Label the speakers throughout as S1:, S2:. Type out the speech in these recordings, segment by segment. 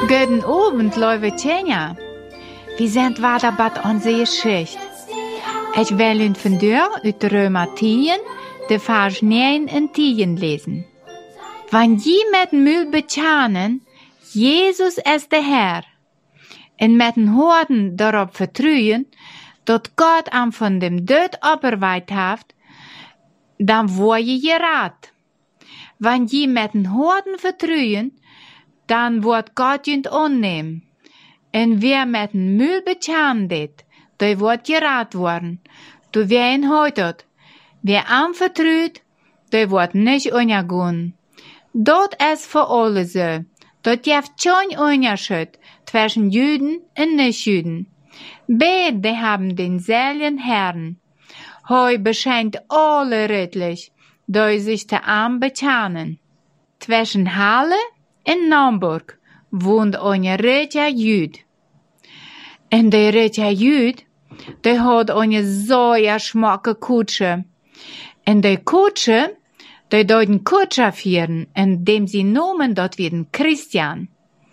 S1: Guten Abend, lieve Tjenja. We zijn weer bij onze Geschichte. Ik wil u vandaag uit de Römer 10, de vers 9 en 10 lezen. Wanneer je met mul bekennen, Jezus is de Herr, en met een hoorn daarop vertrouwen, dat God hem van dem dood opgewekt heeft, dan word je gered. Wanneer je met een hoorn vertrouwen, dan wordt God je aannemen. En wie met een mul bekennen dit, die wordt gered worden. Du wie een houdt, wie hem vertrouwt, die wordt niet ondergaan. Dat is voor alle zo. Dat heeft geen onderscheid tussen Juden en niet-Juden. Beide hebben denzelfden Herrn. Hij beschijnt alle redelijk, die zich te hem bekennen. Tussen Halle en Naumburg woont een rijke Jood. En de rijke Jood, die had een zeer smakke kutsche. En de kutsche, die deuten kutsche vieren, en dem sie noemen dat werden Christian.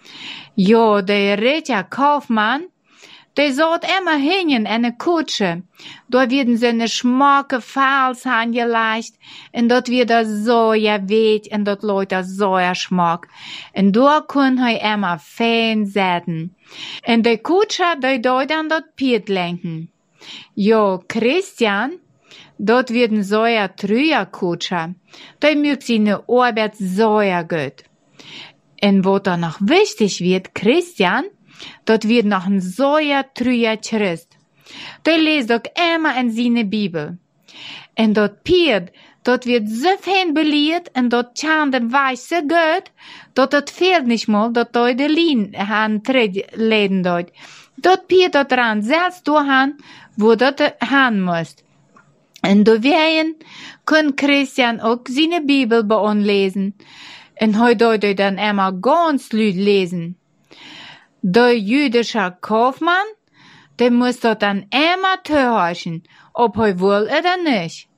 S1: Ja, de rijke kaufman, die zat immer hingen in een kutsche. Daar werden seine smakke Fals aangelegd, en dat wird er zeer wet, en dat leut er zeer smak. En daar kon hij immer fein zitten. En de kutsche, die deut aan dat Piet lenken. Ja, Christian, dat werden zeer truie kutsche. Die mögt seine Arbeit zeer gut. En wat er noch wichtig wird, Christian, dat wird noch ein zeer truie Christ. Die leest ook immer in seine Bibel. En dat Piet, dat wird so fein beleerd en dat kan dem Weich so gut, dat het fehlt nicht mal, dat hij de lien aan leden doet. Dat Piet dat eraan zelfs doorgaan, wo dat gaan moest. En doorheen kon Christian ook seine Bibel bij ons lezen. En hij deed dan immer ganz luid lezen. De jüdische Kaufmann, der muss dort dann immer zuhorchen, ob hij will oder nicht.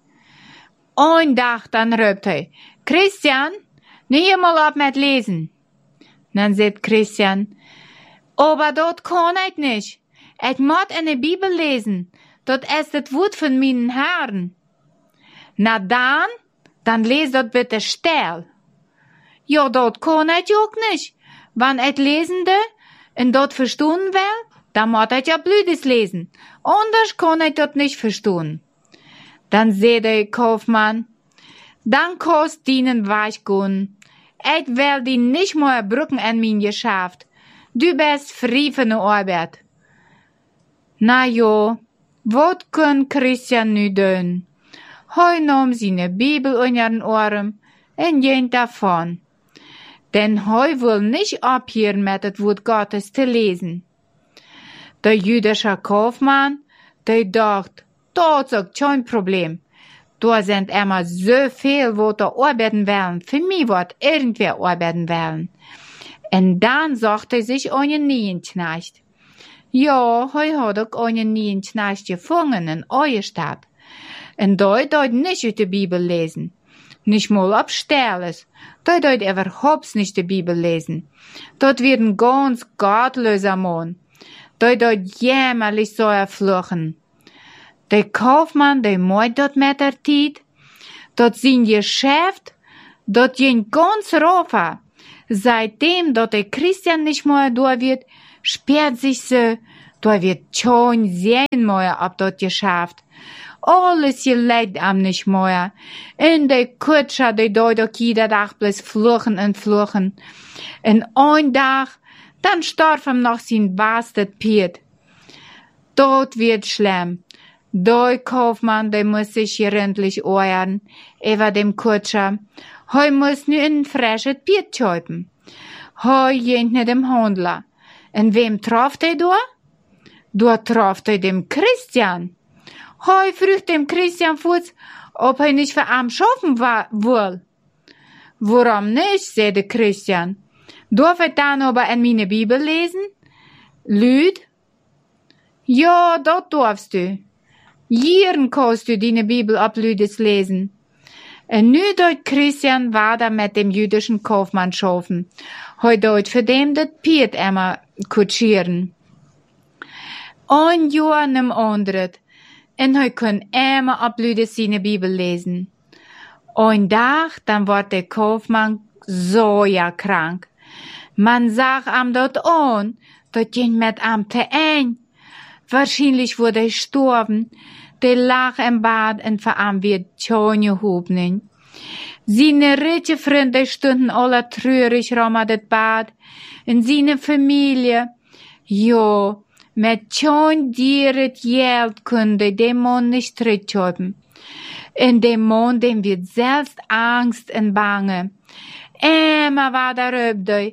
S1: Ein Tag dann ruft hij, Christian, nu hier mal op met lezen. Dan zegt Christian, aber dat kan ik nicht. Ik moet in de Bibel lezen. Dat is het woord van mijn Herrn. Na dan lees dat bitte stil. Ja, dat kan ik ook nicht. Wann ik lezen de, en dat verstaan wil, dan moet ik ja blödes lesen. Anders kan ik dat nicht verstehen. Dan zei de Kaufmann, dan kost dienen weichgun. Ik wil die nicht mehr brücken in mijn Geschäft. Du bist frei von der Arbeit. Na ja, wat kon Christian nu doen? Hij nam zijn Bibel in zijn arm en ging davon. Denn hij wil nicht abhören mit het Wort Gottes te lesen. Der jüdische Kaufmann, der dacht, dat is ook kein Problem. Da sind immer so viel, wo da arbeiten wollen. Für mich wird irgendwer arbeiten wollen. Und dann sagte er sich einen Nienknecht. Ja, hij had ook einen Nienknecht gefangen in Euerstadt. Und der deut nicht uit de Bibel lesen. Nicht mal ab Sterles. Der deut überhaupt nicht die Bibel lesen. Dort werden ganz gottlöser Mann. Der deut jämmerlich so erfluchen. Der Kaufmann, der meint dort mit der Tijd, dort sein Geschäft, dort ging ganz rauf. Seitdem dort der Christian nicht mehr da wird, sperrt sich so, da wird schon sehen mehr ab dort Geschäft. Alles geleidt am nicht mehr. In der Kutscher, der dort auch jeder Tag bloß fluchen und fluchen. Und ein Tag, dann starb ihm noch sein bastet Piet. Dort wird schlimm. Der Kaufmann, der muss sich gründlich äußern, über dem Kutscher. Hij muss nu een frisches Piet kaufen. Hij ging naar dem Handler. En wem traf hij door? Door traf hij dem Christian. Hij vroeg dem Christian voets, ob hij nicht für am schaffen will. Warum nicht, sagte Christian. Darf ich dann aber in meine Bibel lesen? Lüd? Ja, dat darfst du. Jeden kannst du deine Bibel ab Lüdes lesen. En nu doet Christian verder met dem jüdischen Kaufmann schoven. Hij doet voor dem dat Piet emmer kutschieren. Een jaar nem andret. En hij kon emmer opluide zijn Bibel lezen. Een dag, dan wordt de Kaufmann so ja krank. Man zag hem dat aan, dat ging met hem te eng. Waarschijnlijk wurde hij gestorben. De lag im Bad en voor hem weer tjonje hoopnen. Seine rijke vrienden stonden alle treurig rum aan het bad. En seine Familie. Ja, met tjon dier het geld kunde de man nicht terughouden. En de man, dem wird selbst Angst en bange. Immer war daarop de.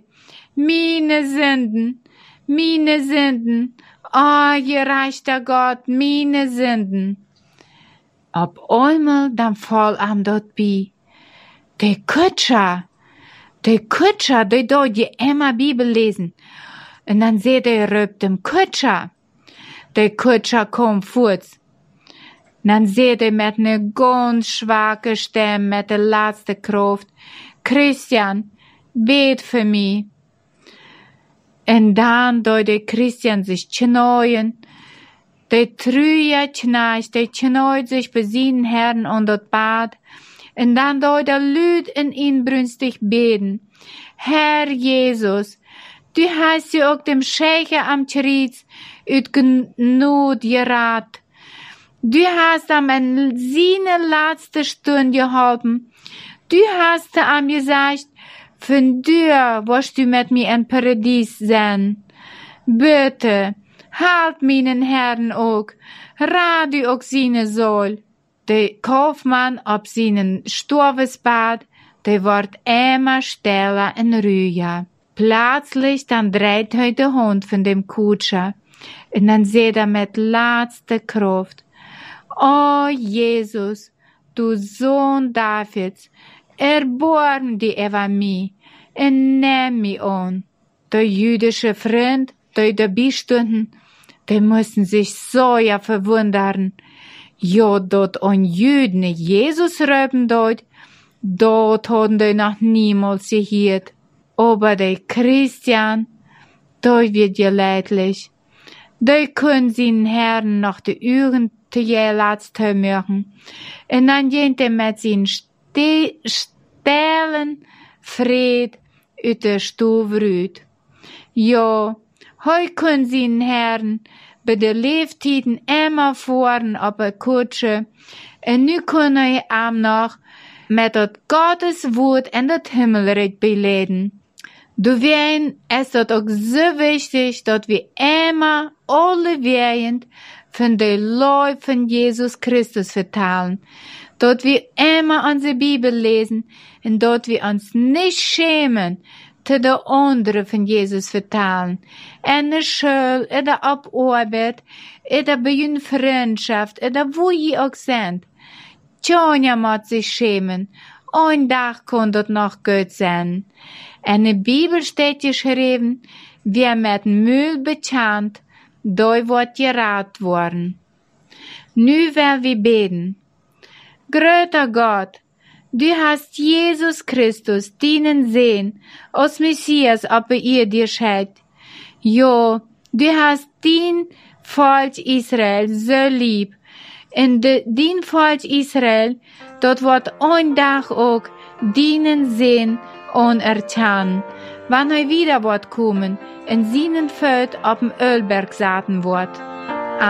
S1: Meine Sünden. Oh, gerechter Gott, meine Sünden. Op einmal dan val am dort bij. De Kutscher, die dort je immer Bibel lesen. En dan seht rüb dem Kutscher. De Kutscher kommt voort. Dan seht met ne ganz schwache Stimme, met de laatste Kraft. Christian, bet für mich. En dan doet de Christian sich knäuen. De Trüje knarcht, de knäut sich bei seinen Herren und dat Bad. En dan doet de luid en inbrünstig beten. Herr Jesus, du hast ja auch dem Schächer am Kreuz uit Gnade gerat. Du hast am in seine letzte Stunde geholfen. Du hast am gesagt, von dir wirst du mit mir in Paradies sein. Bitte, halt meinen Herrn auch, rate auch seine Sohl. Der Kaufmann op seinen Storbesbad, der wird immer stiller und ruhiger. Plötzlich dann dreht hij de Hund von dem Kutscher und dann seht mit letzter Kraft, oh Jesus, du Sohn Davids, erbarm die über mich und nimm mich an. Der jüdische Freund, die dabei stunden, die mussten sich so ja verwundern. Ja, dort an Jüden Jesus röben dort haben die noch niemals gehört. Aber der Christian, dort wird ja leidlich. Die können seinen Herrn noch die Uhren te gelatzt machen. Und dann geht mit seinen Stellen Fried uit der Stube rüt. Ja, heu können seinen Herrn bei der Leeftiden immer fahren op een Kutsche. En nu kunnen hij hem nog met dat Gottes woord en dat Himmelreich beleden. Du wien ist das auch so wichtig, dass wir immer alle wehend von der Leib von Jesus Christus vertellen. Dass wir immer unsere Bibel lesen und dass wir uns nicht schämen, te de andere van Jesus vertellen. En de school, en de op arbeid, en de bij hun vriendschaft, en de wo je ook bent. Tjonja moet zich schämen. Een dag kon dat nog goed zijn. En de Bibel steht geschreven, wer met Müll betjant, doi wordt gerat worden. Nu will wir beten. Großer Gott, du hast Jesus Christus, deinen Sohn, als Messias op ihr dir schickt. Jo, du hast dein Volk Israel so lieb. Und dein Volk Israel, dort wird ein Tag auch deinen Sohn anerkannt, wann er wieder wird kommen und seinen Volk auf dem Ölberg saten wird.